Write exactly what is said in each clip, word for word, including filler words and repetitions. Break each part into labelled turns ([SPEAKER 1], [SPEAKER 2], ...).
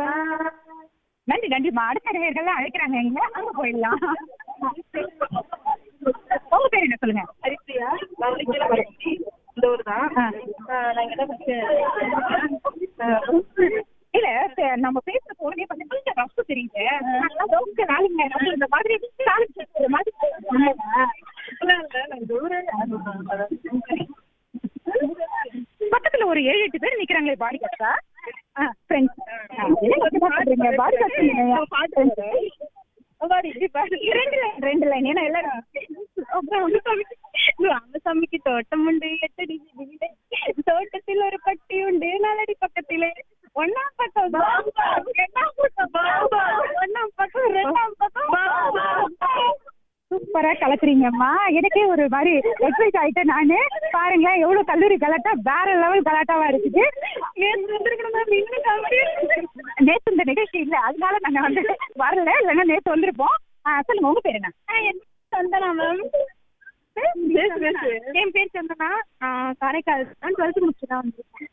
[SPEAKER 1] நன்றி நன்றிம்மா. அடுத்த நேயர்கள்லாம் அழைக்கிறாங்க, எங்க அங்க போயிடலாம். உங்க பேர் என்ன சொல்லுங்க?
[SPEAKER 2] ஹரிப்ரியா. இந்த ஊர் தான். நாங்க என்ன
[SPEAKER 1] இல்ல ச- நம்ம பேசுற போனே கொஞ்சம் கொஞ்சம் ரஃப் தெரியுது. நல்லா லோக்க வேலைங்க நம்ம இந்த மாதிரி challenge எடுக்கிற மாதிரி பக்கத்துல ஒரு ஏழு எட்டு பேர் நிக்கிறாங்களே பாடி கார்டா ஃப்ரெண்ட்ஸ். பாடி கார்டு ரெண்டு லைன் ரெண்டு லைன் ஏன்னா எல்லாரும்
[SPEAKER 2] அம்மசாமிக்கு தோட்டம் உண்டு எட்டடி வீடு, தோட்டத்தில் ஒரு பட்டி உண்டு நாலடி பக்கத்திலே, ஒன்னாம் பக்கம் ரெண்டாம் பக்கம் ஒன்னாம் பக்கம் ரெண்டாம் பக்கம்.
[SPEAKER 1] சூப்பரா கலக்குறீங்கம்மா. எனக்கே ஒரு மாதிரி எக்ஸைட் ஆயிட்டேன் நானு. பாருங்களேன் எவ்வளவு கல்லூரி கலாட்டா வேற லெவல் கலாட்டாவா இருக்குது. நேத்து இந்த நிகழ்ச்சி இல்ல, அதனால நாங்க வந்து வரல, இல்லைன்னா நேத்து வந்திருப்போம். ஆஹ் சொல்லுங்க உங்க பேர் என்ன?
[SPEAKER 2] சந்தனா மேம். என் பேர் சந்தனா. காரைக்கால் தான். டுவெல்த் முடிச்சுதான் வந்திருக்கேன்.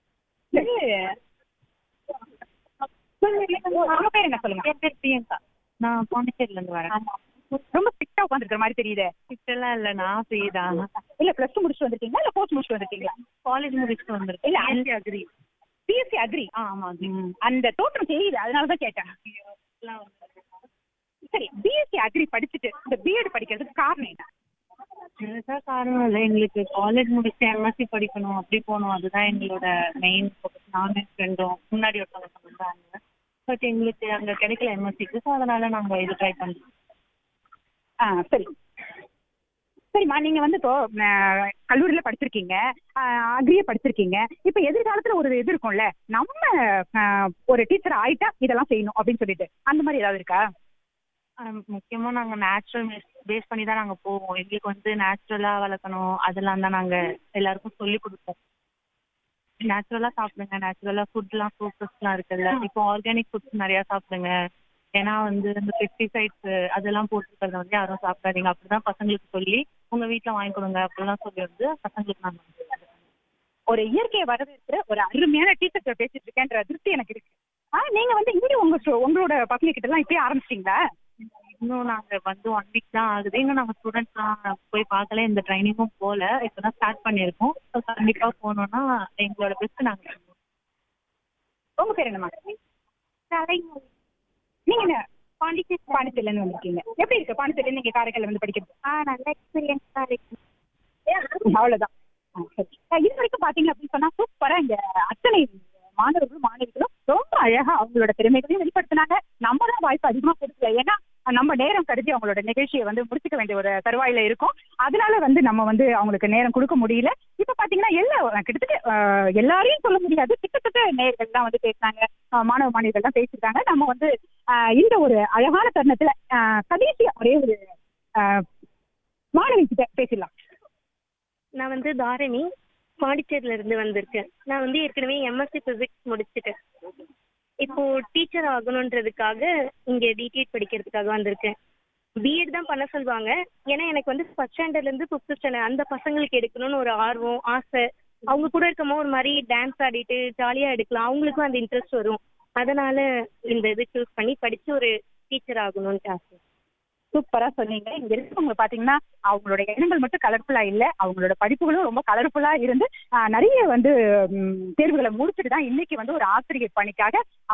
[SPEAKER 1] உங்க பேர் என்ன சொல்லுங்க?
[SPEAKER 2] என் பேர் பிரியங்கா. நான் பாண்டிச்சேரியில இருந்து வரேன்.
[SPEAKER 1] ரொம்ப ஸ்ட்ரிக்டா உட்காந்துருக்கிற மாதிரி தெரியுது.
[SPEAKER 2] இப்பெல்லாம் இல்ல, நான் ஃப்ரீ தான்.
[SPEAKER 1] இல்ல பிளஸ் டூ முடிச்சுட்டு வந்திருக்கீங்களா இல்ல போஸ்ட் முடிச்சுட்டு வந்திருக்கீங்களா?
[SPEAKER 2] காலேஜ் முடிச்சுட்டு வந்திருக்கேன்.
[SPEAKER 1] இல்ல
[SPEAKER 2] பிஎஸ்சி அக்ரி.
[SPEAKER 1] BSc agri.
[SPEAKER 2] ஆமா.
[SPEAKER 1] அந்த தோற்றம் தெரியுது, அதனாலதான் கேட்டேன். சரி, பிஎஸ்சி அக்ரி படிச்சுட்டு இந்த பிஎட் படிக்கிறதுக்கு காரணம் என்ன?
[SPEAKER 2] பெருசா காரணம் இல்லை, எங்களுக்கு காலேஜ் முடிச்சுட்டு எம்எஸ்சி படிக்கணும், அப்படி போகணும், அதுதான் எங்களோட மெயின் ஃபோக்கஸ். நானும் ஃப்ரெண்டும் முன்னாடி ஒருத்தவங்க சொன்னாங்க. பட் எங்களுக்கு அங்கே கிடைக்கல எம்எஸ்சிக்கு, ஸோ அதனால நாங்கள் இது ட்ரை பண்ணுறோம்.
[SPEAKER 1] ஆ சரி சரிம்மா. நீங்க வந்து இப்போ அஹ், கல்லூரியில படிச்சிருக்கீங்க, அக்ரியே படிச்சிருக்கீங்க. இப்ப எதிர்காலத்துல ஒரு இது இருக்கும்ல, நம்ம அஹ், ஒரு டீச்சர் ஆயிட்டா இதெல்லாம் செய்யணும் அப்படின்னு சொல்லிட்டு, அந்த மாதிரி ஏதாவது இருக்கா?
[SPEAKER 2] முக்கியமாக நாங்கள் நேச்சுரல் பேஸ் பண்ணி தான் நாங்கள் போவோம். எங்களுக்கு வந்து நேச்சுரலாக வளர்க்கணும், அதெல்லாம் தான் நாங்கள் எல்லாருக்கும் சொல்லி கொடுப்போம். நேச்சுரலாக சாப்பிடுங்க, நேச்சுரலாக ஃபுட்லாம் ஃப்ரூட்ஸ்லாம் இருக்குல்ல, இப்போ ஆர்கானிக் ஃபுட்ஸ் நிறையா சாப்பிடுங்க. ஏன்னா வந்து இந்த பெஸ்டிசைட்ஸ் அதெல்லாம் போட்டுருக்கிறத வந்து யாரும் சாப்பிடாதீங்க, அப்படிதான் பசங்களுக்கு சொல்லி உங்கள் வீட்டில் வாங்கி கொடுங்க அப்படிலாம் சொல்லி வந்து பசங்களுக்கு நாங்கள்
[SPEAKER 1] ஒரு இயற்கையை வரவேற்கிற ஒரு அருமையான டீச்சர் பேசிட்டு இருக்கேன்ற திருப்தி எனக்கு இருக்கு. ஆ நீங்க வந்து இங்கே உங்க ஸ்டூ- உங்களோட பசங்க கிட்ட எல்லாம் இப்பயே ஆரம்பிச்சிட்டீங்களா?
[SPEAKER 2] இன்னும் நாங்கள் வந்து ஒன் வீக் தான் ஆகுது. இன்னும் நாங்கள் ஸ்டூடெண்ட்ஸ்லாம் போய் பார்க்கல, இந்த ட்ரைனிங்கும் போகல. இப்போ தான் ஸ்டார்ட் பண்ணியிருக்கோம். ஸோ கண்டிப்பாக போனோன்னா எங்களோட பெஸ்ட்டு நாங்கள் பண்ணுவோம்.
[SPEAKER 1] உங்க பேர் என்னம்மா? நீங்க என்ன பாண்டிச்சேரி பாண்டிச்சேரில இருந்து வந்திருக்கீங்க. எப்படி இருக்கு பாண்டிச்சேரியில நீங்க காரைக்கால் வந்து படிக்கிறது?
[SPEAKER 2] ஆ நல்ல எக்ஸ்பீரியன்ஸாக இருக்கு.
[SPEAKER 1] அவ்வளவுதான். ஆ, சரி. அஹ் இது வரைக்கும் பாத்தீங்க அப்படின்னு சொன்னா சூப்பரா இந்த அத்தனை மாணவர்களும் மாணவிகளும் ரொம்ப அழகா அவங்களோட திறமைகளையும் வெளிப்படுத்தினாங்க. நம்ம தான் வாய்ப்பு அதிகமா கொடுக்கல, ஏன்னா நம்ம நேரம் கருதி அவங்களோட நிகழ்ச்சியை வந்து முடிச்சுக்க வேண்டிய ஒரு தருவாயில இருக்கும். அதனால வந்து நம்ம வந்து அவங்களுக்கு நேரம் கொடுக்க முடியல. இப்ப பாத்தீங்கன்னா எல்லா கிட்டத்தட்ட அஹ், எல்லாரையும் சொல்ல முடியாது, கிட்டத்தட்ட நேயர்கள் தான் வந்து பேசினாங்க, அஹ், மாணவ மாணவிகள் தான் பேசியிருக்காங்க. நம்ம வந்து அஹ், இந்த ஒரு அழகான தருணத்துல அஹ், கடைசியா ஒரே ஒரு அஹ், மாணவி கிட்ட பேசிடலாம்.
[SPEAKER 2] நான் வந்து தாரணி, பாண்டிச்சேரியில இருந்து வந்திருக்கேன். நான் வந்து ஏற்கனவே எம்எஸ்சி பிசிக்ஸ் முடிச்சிட்டேன். இப்போ டீச்சர் ஆகணுன்றதுக்காக இங்கே டிடிஎட் படிக்கிறதுக்காக வந்திருக்கேன். பிஎட் தான் பண்ண சொல்லுவாங்க, ஏன்னா எனக்கு வந்து ஃபர்ஸ்ட் ஸ்டாண்டர்ட்லேருந்து ஃபிஃப்த் ஸ்டாண்டர்ட் அந்த பசங்களுக்கு எடுக்கணும்னு ஒரு ஆர்வம் ஆசை. அவங்க கூட இருக்கமோ ஒரு மாதிரி டான்ஸ் ஆடிட்டு ஜாலியாக எடுக்கலாம், அவங்களுக்கும் அந்த இன்ட்ரெஸ்ட் வரும். அதனால இந்த இது சூஸ் பண்ணி படித்து ஒரு டீச்சர் ஆகணும்னு ஆசை.
[SPEAKER 1] சூப்பரா சொன்னீங்க. இங்க இருக்கவங்க பாத்தீங்கன்னா அவங்களோட எண்ணங்கள் மட்டும் கலர்ஃபுல்லா இல்ல, அவங்களோட படிப்புகளும் ரொம்ப கலர்ஃபுல்லா இருந்து ஆஹ், நிறைய வந்து ம், தேர்வுகளை முடிச்சுட்டு தான் இன்னைக்கு வந்து ஒரு ஆசிரியர் பணிக்காக